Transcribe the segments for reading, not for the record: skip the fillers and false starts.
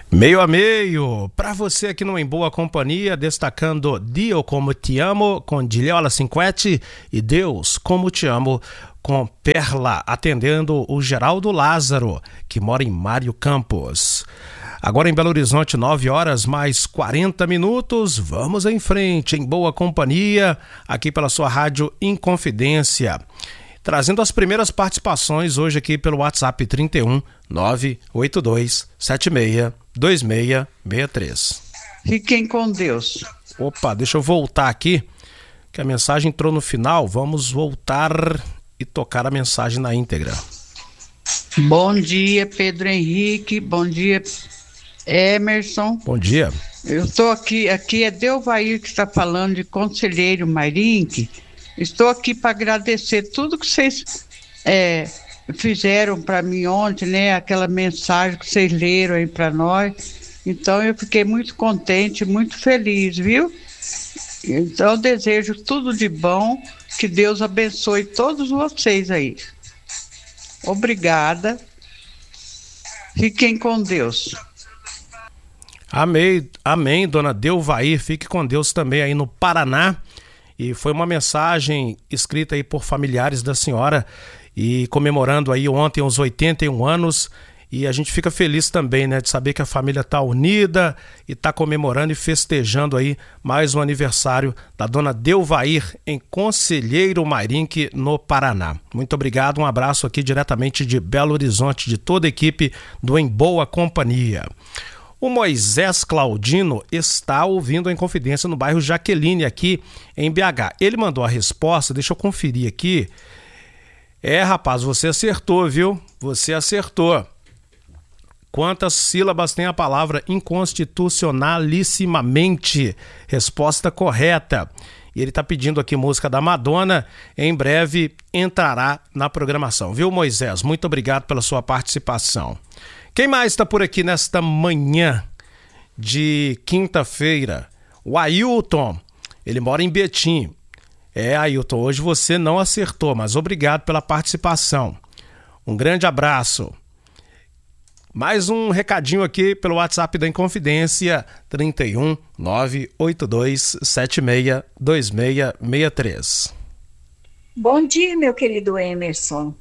Meio a meio, para você aqui no Em Boa Companhia, destacando Dio Como Te Amo, com Diliola Cinquetti, e Deus Como Te Amo, com Perla, atendendo o Geraldo Lázaro, que mora em Mário Campos. Agora em Belo Horizonte, 9h mais 40. Vamos em frente, em Boa Companhia, aqui pela sua rádio Inconfidência. Trazendo as primeiras participações hoje aqui pelo WhatsApp 31 982 76 2663. Fiquem com Deus. Opa, deixa eu voltar aqui, que a mensagem entrou no final. Vamos voltar e tocar a mensagem na íntegra. Bom dia, Pedro Henrique. Bom dia, Emerson. Bom dia. Eu estou aqui é Delvair que está falando, de Conselheiro Mairink. Estou aqui para agradecer tudo que vocês fizeram para mim ontem, né? Aquela mensagem que vocês leram aí para nós. Então eu fiquei muito contente, muito feliz, viu? Então eu desejo tudo de bom, que Deus abençoe todos vocês aí. Obrigada. Fiquem com Deus. Amém, amém, dona Delvair. Fique com Deus também aí no Paraná. E foi uma mensagem escrita aí por familiares da senhora e comemorando aí ontem os 81 anos. E a gente fica feliz também, né, de saber que a família está unida e está comemorando e festejando aí mais um aniversário da dona Delvair em Conselheiro Mairink, no Paraná. Muito obrigado, um abraço aqui diretamente de Belo Horizonte, de toda a equipe do Em Boa Companhia. O Moisés Claudino está ouvindo a Inconfidência no bairro Jaqueline, aqui em BH. Ele mandou a resposta, deixa eu conferir aqui. Rapaz, você acertou, viu? Você acertou. Quantas sílabas tem a palavra inconstitucionalissimamente? Resposta correta. E ele está pedindo aqui música da Madonna. Em breve entrará na programação. Viu, Moisés? Muito obrigado pela sua participação. Quem mais está por aqui nesta manhã de quinta-feira? O Ailton. Ele mora em Betim. Ailton, hoje você não acertou, mas obrigado pela participação. Um grande abraço. Mais um recadinho aqui pelo WhatsApp da Inconfidência, 31 982 76 2663. Bom dia, meu querido Emerson.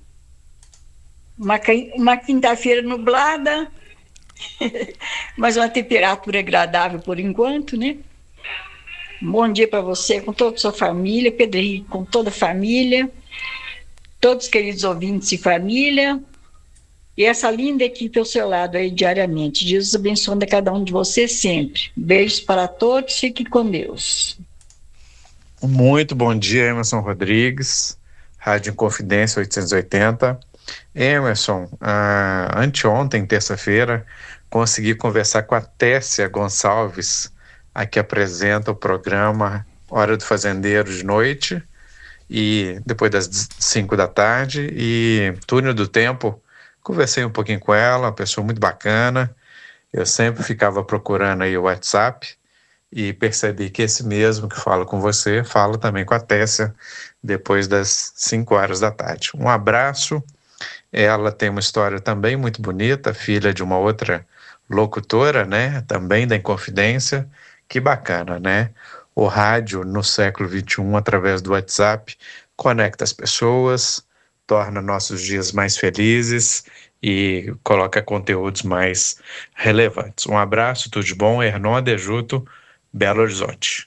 Uma quinta-feira nublada, mas uma temperatura agradável por enquanto, né? Bom dia para você, com toda a sua família, Pedro Henrique, com toda a família, todos os queridos ouvintes e família, e essa linda equipe ao seu lado aí diariamente. Jesus abençoe a cada um de vocês sempre. Beijos para todos, fiquem com Deus. Muito bom dia, Emerson Rodrigues, Rádio Inconfidência 880. Emerson, anteontem, terça-feira, consegui conversar com a Tessia Gonçalves, a que apresenta o programa Hora do Fazendeiro de noite, e depois das 5 da tarde, e Túnel do Tempo. Conversei um pouquinho com ela, uma pessoa muito bacana. Eu sempre ficava procurando aí o WhatsApp e percebi que esse mesmo que fala com você, fala também com a Tessia depois das 5 horas da tarde. Um abraço. Ela tem uma história também muito bonita, filha de uma outra locutora, né? Também da Inconfidência. Que bacana, né? O rádio no século XXI, através do WhatsApp, conecta as pessoas, torna nossos dias mais felizes e coloca conteúdos mais relevantes. Um abraço, tudo de bom. Hernon Dejuto, Belo Horizonte.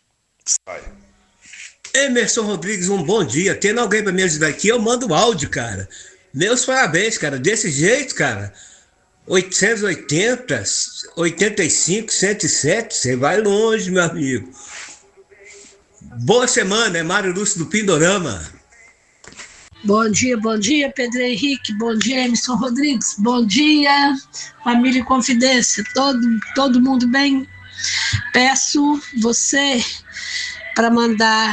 Emerson Rodrigues, um bom dia. Tendo alguém para me ajudar aqui, eu mando áudio, cara. Meus parabéns, cara. Desse jeito, cara, 880, 85, 107, você vai longe, meu amigo. Boa semana, é Mário Lúcio do Pindorama. Bom dia, Pedro Henrique. Bom dia, Emerson Rodrigues. Bom dia, família Confidência. Todo mundo bem? Peço você para mandar